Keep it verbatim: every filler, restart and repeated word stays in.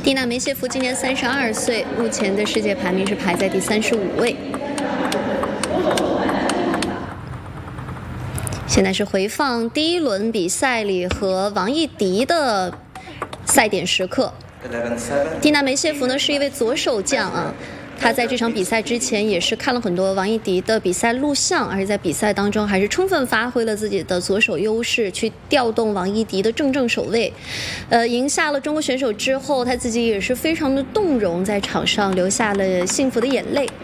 蒂娜梅谢夫今年三十二岁，目前的世界排名是排在第三十五位。现在是回放第一轮比赛里和王艺迪的赛点时刻。蒂娜梅谢夫呢是一位左手将啊。 他在这场比赛之前也是看了很多王艺迪的比赛录像，而且在比赛当中还是充分发挥了自己的左手优势，去调动王艺迪的正正手位。呃，赢下了中国选手之后，他自己也是非常的动容，在场上流下了幸福的眼泪。